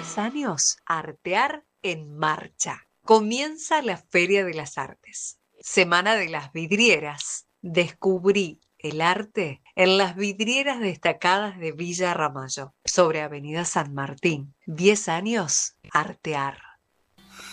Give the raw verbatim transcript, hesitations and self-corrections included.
diez años, Artear en marcha. Comienza la Feria de las Artes. Semana de las vidrieras. Descubrí el arte en las vidrieras destacadas de Villa Ramallo, sobre Avenida San Martín. diez años, Artear.